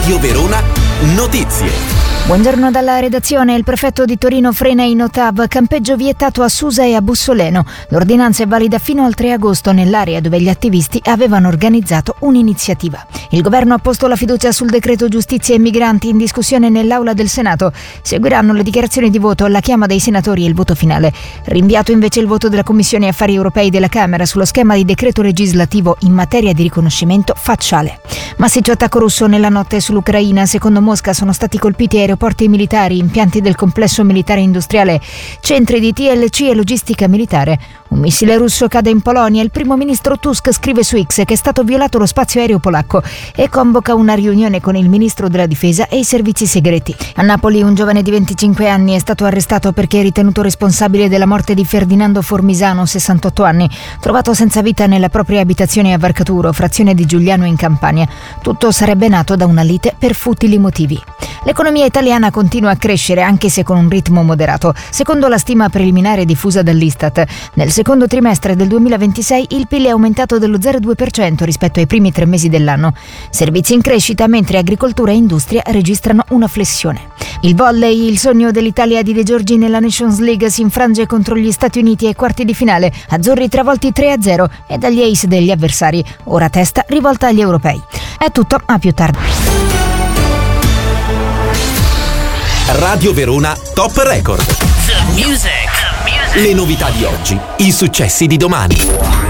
Radio Verona Notizie. Buongiorno dalla redazione. Il prefetto di Torino frena in Otav, campeggio vietato a Susa e a Bussoleno. L'ordinanza è valida fino al 3 agosto nell'area dove gli attivisti avevano organizzato un'iniziativa. Il governo ha posto la fiducia sul decreto giustizia e migranti in discussione nell'aula del Senato. Seguiranno le dichiarazioni di voto, la chiama dei senatori e il voto finale. Rinviato invece il voto della Commissione Affari Europei della Camera sullo schema di decreto legislativo in materia di riconoscimento facciale. Massiccio attacco russo nella notte sull'Ucraina. Secondo Mosca sono stati colpiti aeroporti militari, impianti del complesso militare industriale, centri di TLC e logistica militare. Un missile russo cade in Polonia. Il primo ministro Tusk scrive su X che è stato violato lo spazio aereo polacco e convoca una riunione con il ministro della difesa e i servizi segreti. A Napoli un giovane di 25 anni è stato arrestato perché è ritenuto responsabile della morte di Ferdinando Formisano, 68 anni, trovato senza vita nella propria abitazione a Varcaturo, frazione di Giugliano in Campania. Tutto sarebbe nato da una lite per futili motivi. L'economia italiana continua a crescere anche se con un ritmo moderato. Secondo la stima preliminare diffusa dall'Istat, nel secondo trimestre del 2026 il PIL è aumentato dello 0,2% rispetto ai primi 3 mesi dell'anno. Servizi in crescita, mentre agricoltura e industria registrano una flessione. Il volley, il sogno dell'Italia di De Giorgi nella Nations League, si infrange contro gli Stati Uniti ai quarti di finale. Azzurri travolti 3-0 e dagli ace degli avversari. Ora testa rivolta agli europei. È tutto, a più tardi. Radio Verona Top Record. The music. Le novità di oggi, i successi di domani.